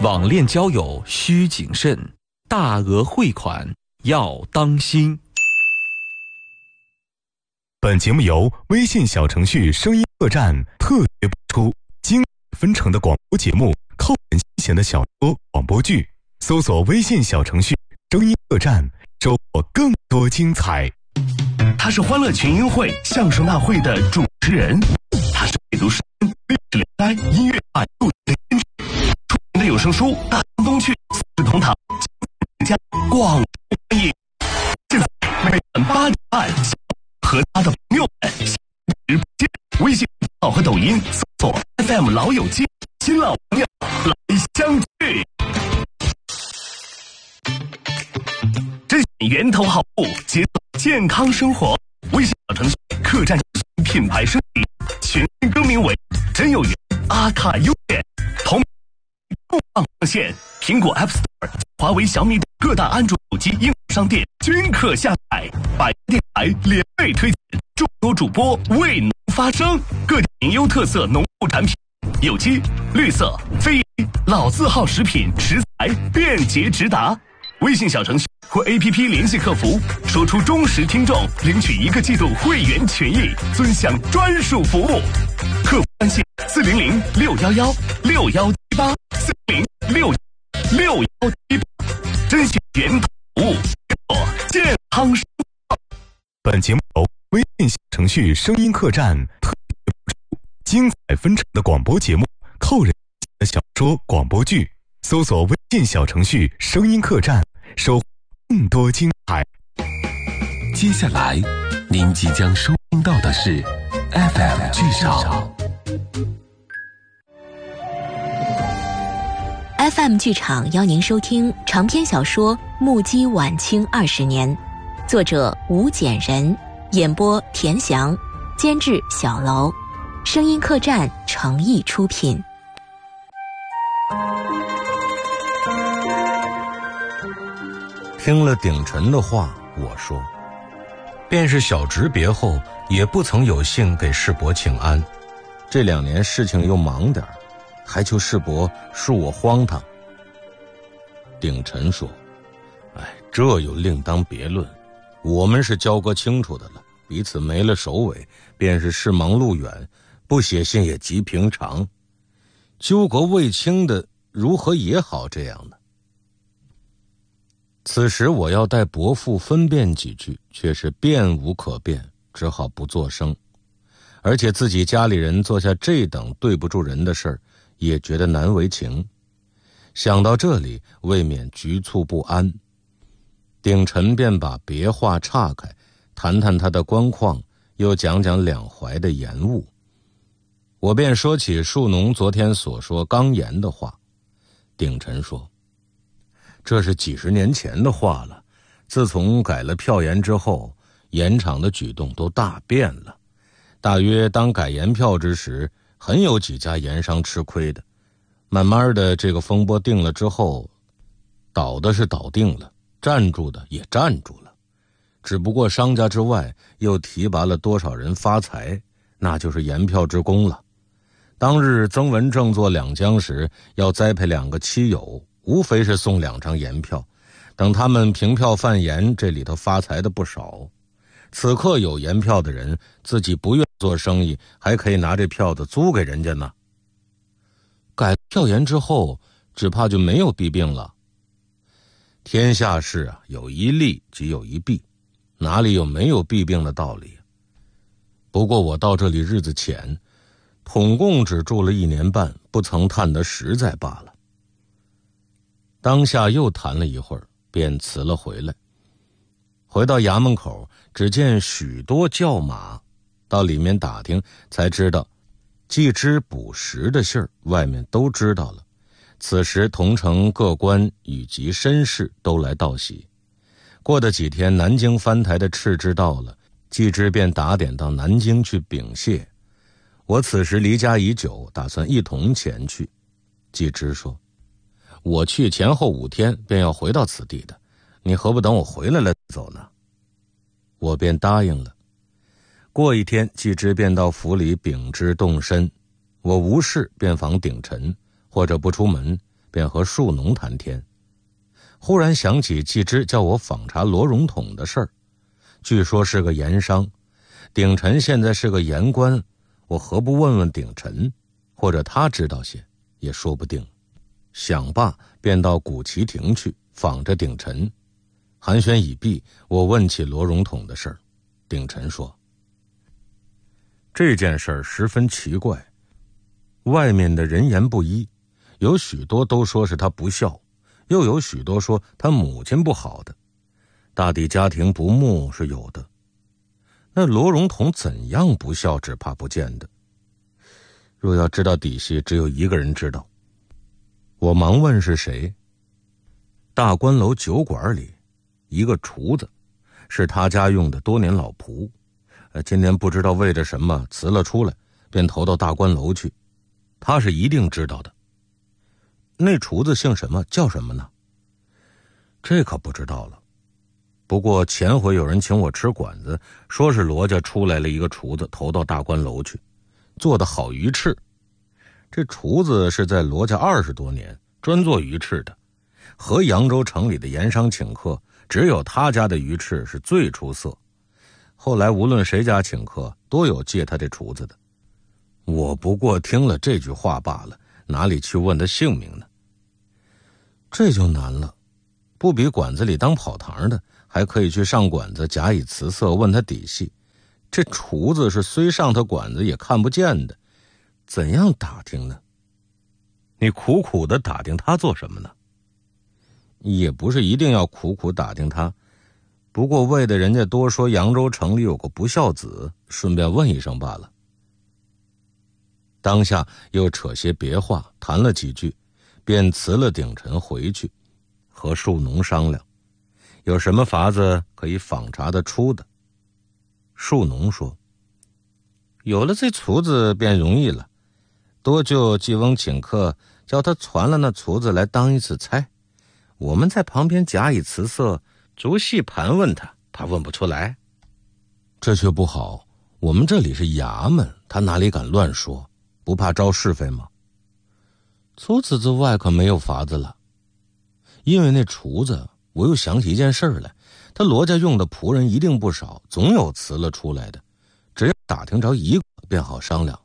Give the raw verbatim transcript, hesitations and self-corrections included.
网恋交友需谨慎，大额汇款要当心。 本节目由微信小程序声音客栈特别播出，精彩纷呈的广播节目，扣人心弦的小说广播剧，搜索微信小程序声音客栈，收获更多精彩。 他是欢乐群英会相声大会的主持人，他是阅读时间历史连载音乐版录的编剧，出名的有声书《大江东去》四世同堂家广受欢迎。现在每晚八点半，和他的朋友们直播间、微信号和抖音搜索 F M 老友记，新老朋友来相聚。甄选源头好物，节奏健康生活。微信小程序客栈品牌升级，全新更名为真有缘阿卡优选，同共放上线。苹果 App Store、华为、小米等各大安卓手机应用商店均可下载。百电台联袂推荐，众多主播为农发声，各地名优特色农副产品，有机、绿色、非遗、老字号食品食材便捷直达。微信小程序或 A P P 联系客服，说出忠实听众，领取一个季度会员权益，尊享专属服务。客服专线四零零六幺幺六幺七八四零六六幺七八，甄选源头服务，做健康生活。 本节目由微信小程序声音客栈特别播出，精彩纷呈的广播节目，扣人心弦的小说广播剧，搜索微信小程序声音客栈，收获更多精彩。 接下来您即将收听到的是 F M 剧场。 F M 剧场邀您收听长篇小说《目击晚清二十年》，作者吴简人，演播田翔，监制小楼，声音客栈诚意出品。 听了鼎臣的话，我说，便是小侄别后，也不曾有幸给世伯请安。这两年事情又忙点儿，还求世伯恕我荒唐。鼎臣说，哎，这又另当别论，我们是交割清楚的了，彼此没了首尾，便是事忙路远，不写信也极平常。纠葛未清的，如何也好这样呢？此时我要带伯父分辨几句，却是辩无可辩，只好不作声。而且自己家里人做下这等对不住人的事儿，也觉得难为情。想到这里，未免局促不安。鼎臣便把别话岔开，谈谈他的官况，又讲讲两淮的盐务。我便说起庶农昨天所说刚言的话。鼎臣说，这是几十年前的话了，自从改了票盐之后，盐场的举动都大变了。大约当改盐票之时，很有几家盐商吃亏的。慢慢的这个风波定了之后，倒的是倒定了，站住的也站住了。只不过商家之外，又提拔了多少人发财，那就是盐票之功了。当日曾文正做两江时，要栽培两个妻友，无非是送两张盐票，等他们凭票贩盐，这里头发财的不少。此刻有盐票的人，自己不愿做生意，还可以拿这票子租给人家呢。改票盐之后，只怕就没有弊病了。天下事啊，有一利即有一弊，哪里有没有弊病的道理？不过我到这里日子浅，统共只住了一年半，不曾探得实在罢了。当下又谈了一会儿，便辞了回来。回到衙门口，只见许多轿马，到里面打听，才知道季之捕食的信儿，外面都知道了。此时同城各官以及绅士都来道喜。过了几天，南京藩台的敕知到了，季之便打点到南京去禀谢。我此时离家已久，打算一同前去。季之说，我去前后五天便要回到此地的，你何不等我回来了走呢？我便答应了。过一天，季之便到府里禀知动身。我无事便访鼎臣，或者不出门， 便和树农谈天。忽然想起季之叫我访查罗荣统的事儿，据说是个盐商，鼎臣现在是个盐官，我何不问问鼎臣，或者他知道些，也说不定。想罢，便到古奇亭去访着鼎臣。寒暄已毕，我问起罗荣统的事儿。鼎臣说，这件事儿十分奇怪，外面的人言不一，有许多都说是他不孝，又有许多说他母亲不好的，大抵家庭不睦是有的。那罗荣统怎样不孝，只怕不见得。若要知道底细，只有一个人知道。我忙问是谁。大观楼酒馆里一个厨子，是他家用的多年老仆，呃，今年不知道为着什么辞了出来，便投到大观楼去。他是一定知道的。那厨子姓什么，叫什么呢？这可不知道了。不过前回有人请我吃馆子，说是罗家出来了一个厨子，投到大观楼去，做的好鱼翅。这厨子是在罗家二十多年，专做鱼翅的，和扬州城里的盐商请客，只有他家的鱼翅是最出色。后来无论谁家请客，多有借他这厨子的。我不过听了这句话罢了，哪里去问他姓名呢？这就难了，不比馆子里当跑堂的，还可以去上馆子假以辞色问他底细。这厨子是虽上他馆子也看不见的，怎样打听呢？你苦苦的打听他做什么呢？也不是一定要苦苦打听他，不过为的人家多说扬州城里有个不孝子，顺便问一声罢了。当下又扯些别话，谈了几句，便辞了鼎臣回去，和树农商量，有什么法子可以访查得出的。树农说，有了这厨子便容易了，多就季翁请客，叫他传了那厨子来当一次差，我们在旁边假以辞色，逐细盘问他，他问不出来。这却不好，我们这里是衙门，他哪里敢乱说，不怕招是非吗？除此之外可没有法子了。因为那厨子，我又想起一件事来，他罗家用的仆人一定不少，总有辞了出来的，只要打听着一个便好商量。